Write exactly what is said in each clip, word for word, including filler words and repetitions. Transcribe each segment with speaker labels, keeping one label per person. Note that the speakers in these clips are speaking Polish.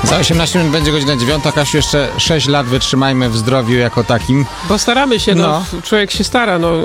Speaker 1: Za osiemnaście minut będzie godzina dziewiąta. Kasiu, jeszcze sześć lat wytrzymajmy w zdrowiu jako takim.
Speaker 2: Bo staramy się, no, no. człowiek się stara, no.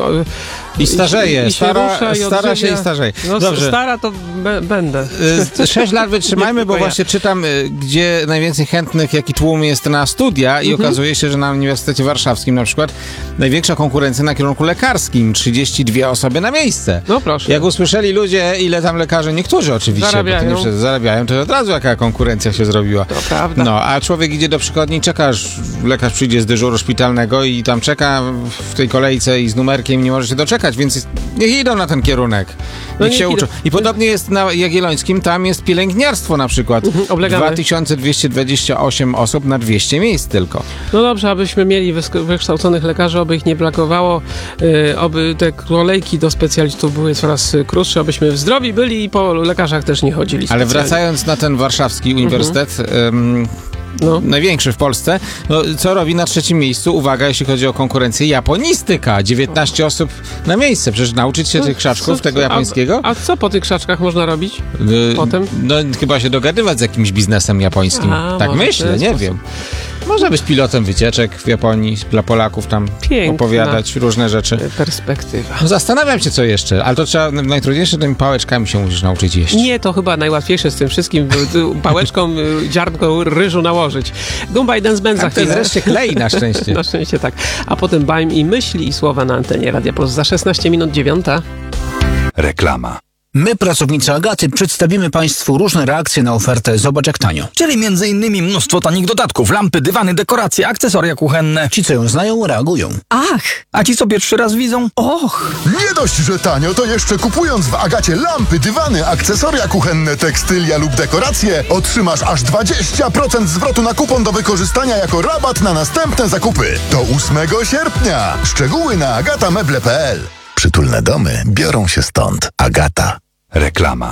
Speaker 1: I starzeje,
Speaker 2: i, i się
Speaker 1: stara,
Speaker 2: rusza, i
Speaker 1: stara się i starzeje.
Speaker 2: No,
Speaker 1: Dobrze.
Speaker 2: Stara to be, będę.
Speaker 1: Sześć lat wytrzymajmy, bo właśnie ja. czytam, gdzie najwięcej chętnych, jaki tłum jest na studia i mhm. okazuje się, że na Uniwersytecie Warszawskim na przykład największa konkurencja na kierunku lekarskim, trzydzieści dwie osoby na miejsce.
Speaker 2: No proszę.
Speaker 1: Jak usłyszeli ludzie, ile tam lekarzy, niektórzy oczywiście,
Speaker 2: zarabiają,
Speaker 1: bo to nie zarabiają, to od razu jaka konkurencja się zrobiła.
Speaker 2: To prawda.
Speaker 1: No, a człowiek idzie do przychodni, czeka, aż lekarz przyjdzie z dyżuru szpitalnego i tam czeka w tej kolejce i z numerkiem nie może się doczekać, więc niech idą na ten kierunek.
Speaker 2: No
Speaker 1: niech się uczą. I podobnie jest na Jagiellońskim, tam jest pielęgniarstwo na przykład. Mhm, dwa tysiące dwieście dwadzieścia osiem osób na dwieście miejsc tylko.
Speaker 2: No dobrze, abyśmy mieli wykształconych lekarzy, oby ich nie brakowało, yy, oby te kolejki do specjalistów były coraz krótsze, abyśmy zdrowi byli i po lekarzach też nie chodzili specjalnie.
Speaker 1: Ale wracając na ten warszawski uniwersytet, mhm. ym, No. największy w Polsce, no, co robi na trzecim miejscu, uwaga, jeśli chodzi o konkurencję, japonistyka, dziewiętnaście osób na miejsce, przecież nauczyć się no, tych krzaczków, co, tego japońskiego.
Speaker 2: A, a co po tych krzaczkach można robić y, potem?
Speaker 1: No chyba się dogadywać z jakimś biznesem japońskim, a, tak myślę, nie sposób. wiem. Może być pilotem wycieczek w Japonii, dla Polaków tam Piękna opowiadać różne rzeczy.
Speaker 2: Perspektywa.
Speaker 1: No, zastanawiam się, co jeszcze, ale to trzeba, najtrudniejsze tymi pałeczkami się musisz nauczyć jeść.
Speaker 2: Nie, to chyba najłatwiejsze z tym wszystkim, pałeczką ziarnko ryżu nałożyć. Gumba i Dance Band za chwilę.
Speaker 1: Wreszcie klei na szczęście.
Speaker 2: Na szczęście tak. A potem bajm i myśli i słowa na antenie Radia Plus za szesnaście minut dziewiąta.
Speaker 3: Reklama.
Speaker 4: My, pracownicy Agaty, przedstawimy Państwu różne reakcje na ofertę Zobacz jak tanio.
Speaker 5: Czyli między innymi mnóstwo tanich dodatków, lampy, dywany, dekoracje, akcesoria kuchenne.
Speaker 4: Ci, co ją znają, reagują.
Speaker 5: Ach! A ci, co pierwszy raz widzą? Och!
Speaker 6: Nie dość, że tanio, to jeszcze kupując w Agacie lampy, dywany, akcesoria kuchenne, tekstylia lub dekoracje, otrzymasz aż dwadzieścia procent zwrotu na kupon do wykorzystania jako rabat na następne zakupy. Do ósmego sierpnia. Szczegóły na agata meble kropka p l. Przytulne domy biorą się stąd. Agata.
Speaker 3: Reklama.